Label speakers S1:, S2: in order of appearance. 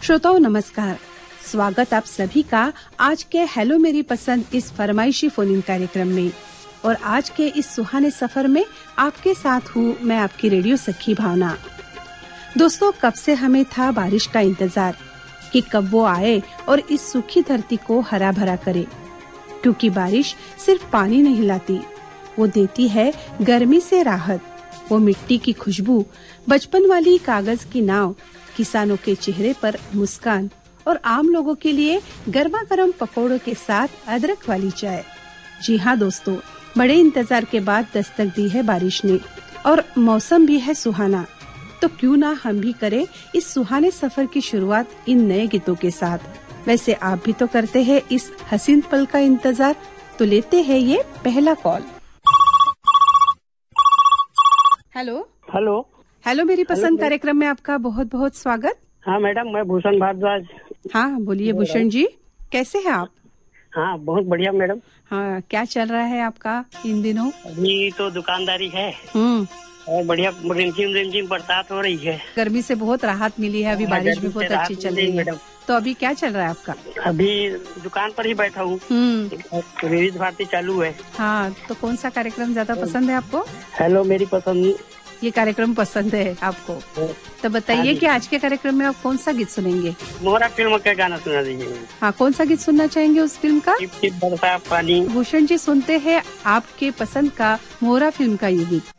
S1: श्रोताओं नमस्कार, स्वागत आप सभी का आज के हेलो मेरी पसंद इस फरमाइशी फोन इन कार्यक्रम में। और आज के इस सुहाने सफर में आपके साथ हूँ मैं आपकी रेडियो सखी भावना। दोस्तों, कब से हमें था बारिश का इंतजार कि कब वो आए और इस सूखी धरती को हरा भरा करे, क्योंकि बारिश सिर्फ पानी नहीं लाती, वो देती है गर्मी से राहत। वो मिट्टी की खुशबू, बचपन वाली कागज की नाव, किसानों के चेहरे पर मुस्कान और आम लोगों के लिए गर्मा गर्म पकौड़ों के साथ अदरक वाली चाय। जी हाँ दोस्तों, बड़े इंतजार के बाद दस्तक दी है बारिश ने और मौसम भी है सुहाना। तो क्यों ना हम भी करें इस सुहाने सफर की शुरुआत इन नए गीतों के साथ। वैसे आप भी तो करते हैं इस हसीन पल का इंतजार, तो लेते हैं ये पहला कॉल। हेलो
S2: हेलो
S1: हेलो मेरी पसंद कार्यक्रम में आपका बहुत बहुत स्वागत।
S2: हाँ मैडम, मैं भूषण भारद्वाज।
S1: हाँ बोलिए भूषण जी, कैसे हैं आप?
S2: हाँ बहुत बढ़िया मैडम।
S1: हाँ, क्या चल रहा है आपका इन दिनों?
S2: अभी तो दुकानदारी है और बढ़िया रिमझिम बरसात हो रही है।
S1: गर्मी से बहुत राहत मिली है, अभी बारिश भी बहुत अच्छी चल रही है
S2: मैडम।
S1: तो अभी क्या चल रहा है आपका?
S2: अभी दुकान पर ही बैठा हूँ, विविध भारती चालू है।
S1: हाँ, तो कौन सा कार्यक्रम ज्यादा पसंद है आपको?
S2: हेलो मेरी पसंद,
S1: ये कार्यक्रम पसंद है आपको, तो बताइए
S2: हाँ
S1: कि आज के कार्यक्रम में आप कौन सा गीत सुनेंगे?
S2: मोहरा फिल्म का गाना सुना दीजिए।
S1: हाँ, कौन सा गीत सुनना चाहेंगे उस फिल्म का?
S2: टिप टिप बरसा पानी।
S1: भूषण जी, सुनते हैं आपके पसंद का मोहरा फिल्म का ये गीत।